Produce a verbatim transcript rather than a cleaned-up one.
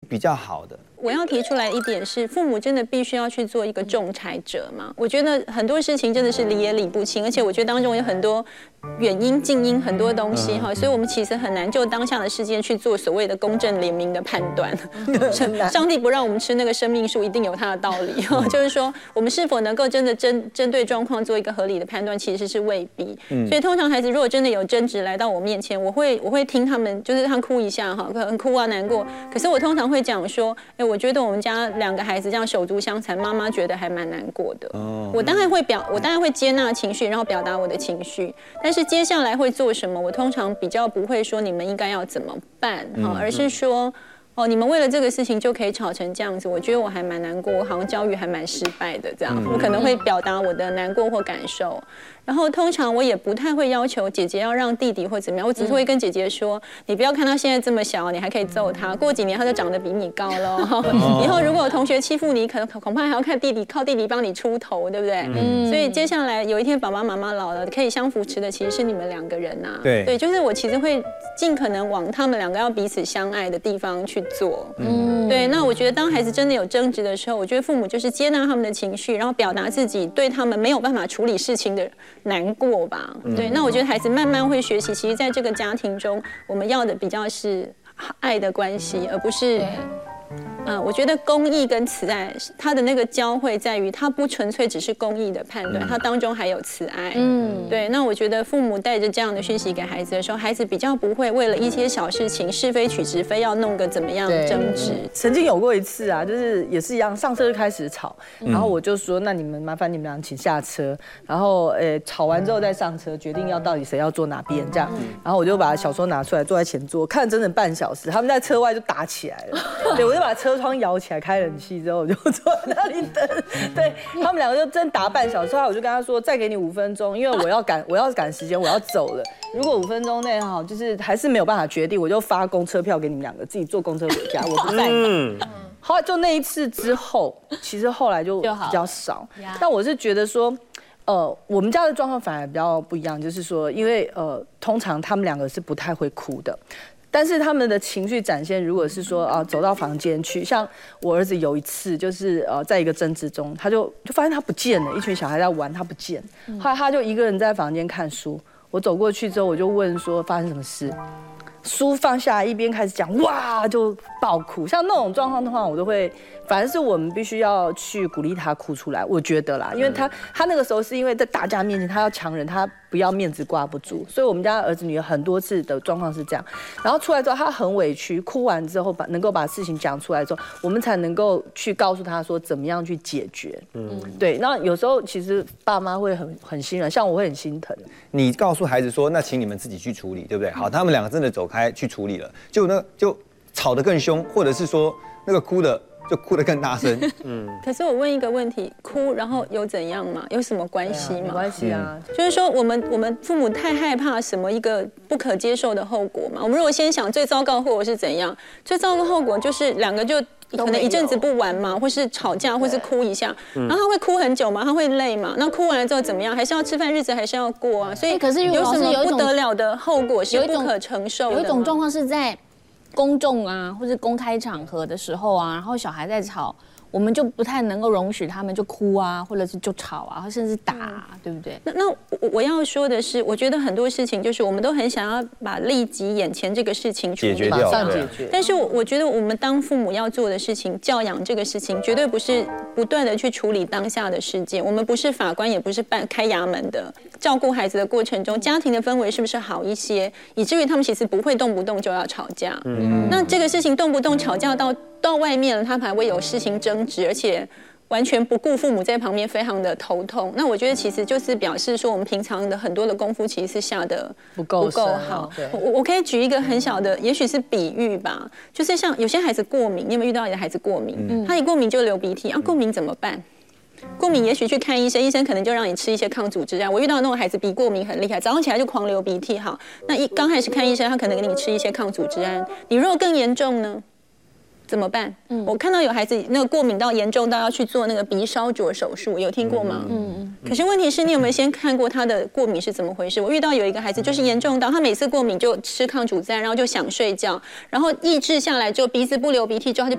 比较好的？ 我要提出来一点是，父母真的必须要去做一个仲裁者嘛？我觉得很多事情真的是理也理不清，而且我觉得当中有很多远因、近因很多东西哈，所以我们其实很难就当下的事件去做所谓的公正廉明的判断。上帝不让我们吃那个生命树，一定有它的道理。就是说，我们是否能够真的针针对状况做一个合理的判断，其实是未必。所以通常孩子如果真的有争执来到我面前，我会我会听他们，就是他哭一下哈，可能哭啊难过，可是我通常会讲说，哎，我觉得我们家两个孩子这样手足相残，妈妈觉得还蛮难过的。我当然会表，我当然会接纳情绪，然后表达我的情绪，但是接下来会做什么，我通常比较不会说你们应该要怎么办哈，而是说。哦，你们为了这个事情就可以吵成这样子，我觉得我还蛮难过，我好像教育还蛮失败的这样，我可能会表达我的难过或感受。然后通常我也不太会要求姐姐要让弟弟或怎么样，我只是会跟姐姐说，你不要看他现在这么小，你还可以揍他，过几年他就长得比你高了。以后如果有同学欺负你，可能恐怕还要看弟弟，靠弟弟帮你出头，对不对？嗯。所以接下来有一天爸爸妈妈老了，可以相扶持的其实是你们两个人呐。 对。 对，就是我其实会尽可能往他们两个要彼此相爱的地方去做。嗯。对，那我觉得当孩子真的有争执的时候，我觉得父母就是接纳他们的情绪，然后表达自己对他们没有办法处理事情的难过吧。对，那我觉得孩子慢慢会学习，其实在这个家庭中，我们要的比较是爱的关系，而不是。嗯，我觉得公益跟慈爱，它的那个交汇在于，它不纯粹只是公益的判断，它当中还有慈爱。嗯，对。那我觉得父母带着这样的讯息给孩子的时候，孩子比较不会为了一些小事情是非曲直，非要弄个怎么样争执。 曾经有过一次啊，就是也是一样，上车就开始吵，然后我就说，那你们麻烦你们俩请下车，然后呃吵完之后再上车，决定要到底谁要坐哪边这样。然后我就把小说拿出来，坐在前座，看整整半小时，他们在车外就打起来了。对，我就把车窗摇起来，开冷气之后，我就坐在那里等。对，他们两个就真打半小时，后来我就跟他说，再给你五分钟，因为我要赶，我要赶时间，我要走了。如果五分钟内哈，就是还是没有办法决定，我就发公车票给你们两个，自己坐公车回家，我不在。嗯。后来就那一次之后，其实后来就比较少。但我是觉得说。呃，我们家的状况反而比较不一样，就是说，因为呃，通常他们两个是不太会哭的，但是他们的情绪展现，如果是说啊、呃，走到房间去，像我儿子有一次就是呃，在一个争执中，他就就发现他不见了，一群小孩在玩，他不见，后来他就一个人在房间看书，我走过去之后，我就问说发生什么事。书放下，一边开始讲，哇，就爆哭。像那种状况的话，我都会，反正是我们必须要去鼓励他哭出来。我觉得啦，因为他他那个时候是因为在大家面前，他要强忍，他不要面子挂不住，所以我们家儿子女儿很多次的状况是这样。然后出来之后，他很委屈，哭完之后把能够把事情讲出来之后，我们才能够去告诉他说怎么样去解决。嗯，对。那有时候其实爸妈会很很心软，像我会很心疼。 你告诉孩子说，那请你们自己去处理，对不对？好，他们两个真的走开去处理了，就那就吵得更凶，或者是说那个哭的就哭得更大声。嗯。 可是我问一个问题，哭然后有怎样吗？有什么关系吗？ 没关系啊， 就是说我们我们父母太害怕什么一个不可接受的后果嘛。我们如果先想最糟糕的后果是怎样，最糟糕的后果就是两个就。可能一阵子不玩嘛，或是吵架，或是哭一下，然后他会哭很久嘛，他会累嘛，那哭完了之后怎么样？还是要吃饭，日子还是要过啊。所以可是有什么不得了的后果是不可承受的？ 有一种状况是在公众啊，或是公开场合的时候啊，然后小孩在吵。我们就不太能够容许他们就哭啊，或者是就吵啊，甚至打、啊，嗯、对不对？ 那那我我要说的是，我觉得很多事情就是我们都很想要把立即眼前这个事情处理， 解决掉， 马上解决。 但是我我觉得我们当父母要做的事情，教养这个事情，绝对不是不断的去处理当下的事件。我们不是法官，也不是办开衙门的。照顾孩子的过程中，家庭的氛围是不是好一些，以至于他们其实不会动不动就要吵架。嗯，那这个事情动不动吵架到。到外面了，他还会有事情争执，而且完全不顾父母在旁边，非常的头痛。那我觉得其实就是表示说，我们平常的很多的功夫其实是下的不够不够好。我我可以举一个很小的，也许是比喻吧，就是像有些孩子过敏，你有没有遇到你的孩子过敏？嗯、他一过敏就流鼻涕啊，过敏怎么办？过敏也许去看医生，医生可能就让你吃一些抗组织胺。我遇到那种孩子鼻过敏很厉害，早上起来就狂流鼻涕，好，那一刚开始看医生，他可能给你吃一些抗组织胺。你如果更严重呢？怎么办？嗯，我看到有孩子那个过敏到严重到要去做那个鼻烧灼手术，有听过吗？嗯嗯。可是问题是你有没有先看过他的过敏是怎么回事？我遇到有一个孩子就是严重到他每次过敏就吃抗组织胺，然后就想睡觉，然后抑制下来之后鼻子不流鼻涕之后他就